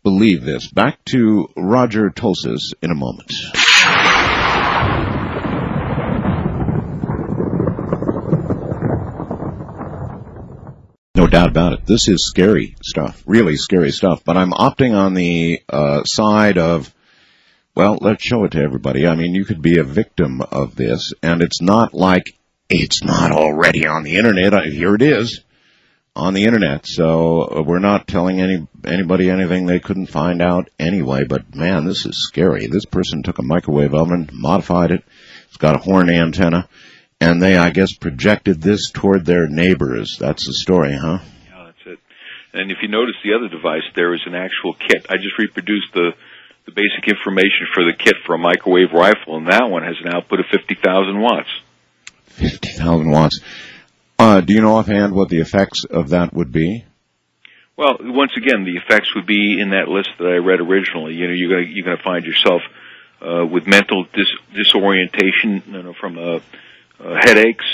believe this. Back to Roger Tulsis in a moment. No doubt about it. This is scary stuff, really scary stuff. But I'm opting on the side of, well, let's show it to everybody. I mean, you could be a victim of this, and it's not like it's not already on the Internet. Here it is on the Internet. So we're not telling anybody anything they couldn't find out anyway. But, man, this is scary. This person took a microwave oven, modified it. It's got a horn antenna. And they, I guess, projected this toward their neighbors. That's the story, huh? Yeah, that's it. And if you notice the other device, there is an actual kit. I just reproduced the basic information for the kit for a microwave rifle, and that one has an output of 50,000 watts. 50,000 watts. Do you know offhand what the effects of that would be? Well, once again, the effects would be in that list that I read originally. You know, you're going to find yourself with mental disorientation, from headaches.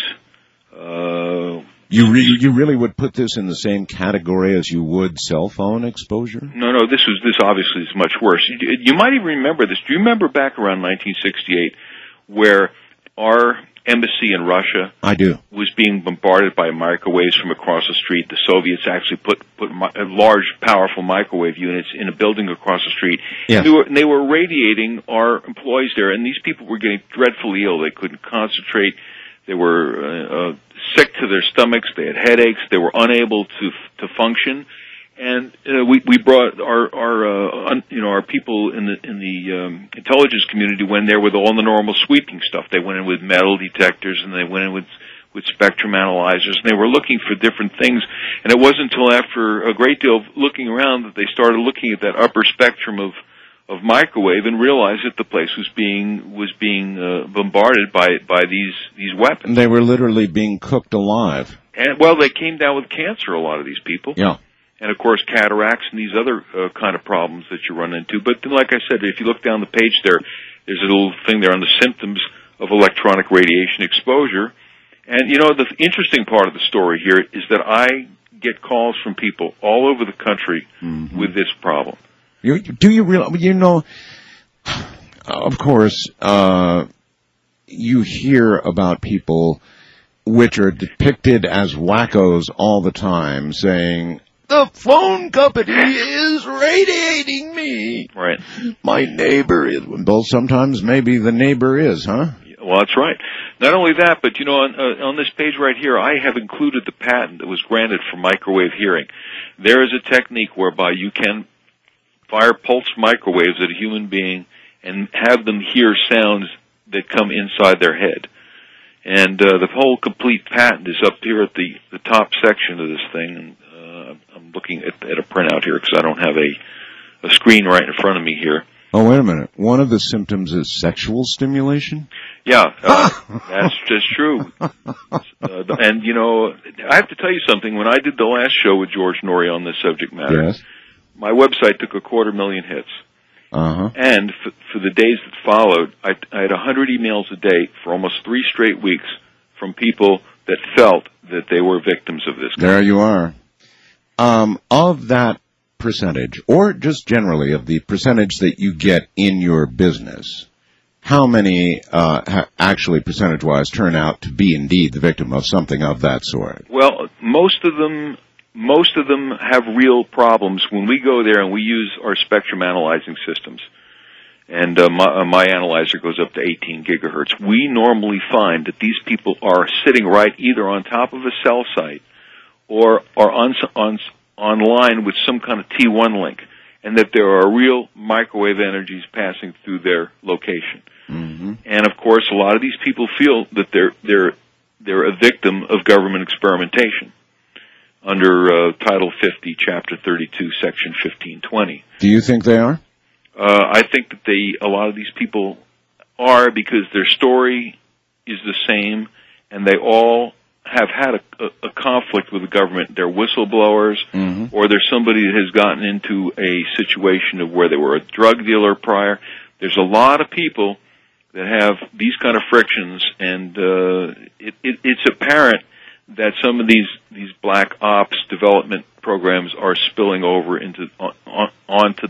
You really would put this in the same category as you would cell phone exposure? No, this obviously is much worse. You might even remember this. Do you remember back around 1968 where our embassy in Russia was being bombarded by microwaves from across the street? The Soviets actually put large, powerful microwave units in a building across the street. Yes. And they were radiating our employees there, and these people were getting dreadfully ill. They couldn't concentrate. They were sick to their stomachs. They had headaches. They were unable to function. And we brought our people in the intelligence community went there with all the normal sweeping stuff. They went in with metal detectors, and they went in with spectrum analyzers, and they were looking for different things. And it wasn't until after a great deal of looking around that they started looking at that upper spectrum of microwave and realized that the place was being bombarded by these weapons. They were literally being cooked alive. And well, they came down with cancer, a lot of these people. Yeah. And of course, cataracts and these other kind of problems that you run into. But then, like I said, if you look down the page there's a little thing there on the symptoms of electronic radiation exposure. And the interesting part of the story here is that I get calls from people all over the country with this problem. Do you realize, of course, you hear about people which are depicted as wackos all the time saying, the phone company is radiating me. Right. My neighbor is. Well, sometimes maybe the neighbor is, huh? Well, that's right. Not only that, but, on this page right here, I have included the patent that was granted for microwave hearing. There is a technique whereby you can fire pulsed microwaves at a human being and have them hear sounds that come inside their head. And the whole complete patent is up here at the top section of this thing. And I'm looking at a printout here because I don't have a screen right in front of me here. Oh, wait a minute. One of the symptoms is sexual stimulation? Yeah, that's just true. And, I have to tell you something. When I did the last show with George Norrie on this subject matter, yes, my website took 250,000 hits. Uh-huh. And for the days that followed, I had 100 emails a day for almost 3 straight weeks from people that felt that they were victims of this. There you are. Of that percentage, or just generally of the percentage that you get in your business, how many actually percentage-wise turn out to be indeed the victim of something of that sort? Well, most of them have real problems. When we go there and we use our spectrum analyzing systems, and my analyzer goes up to 18 gigahertz, we normally find that these people are sitting right either on top of a cell site or are online with some kind of T1 link, and that there are real microwave energies passing through their location. Mm-hmm. And of course, a lot of these people feel that they're a victim of government experimentation under Title 50, Chapter 32, Section 1520. Do you think they are? I think that a lot of these people are, because their story is the same, and they all have had a conflict with the government. They're whistleblowers, or there's somebody that has gotten into a situation of where they were a drug dealer prior. There's a lot of people that have these kind of frictions, and it's apparent that some of these black ops development programs are spilling over onto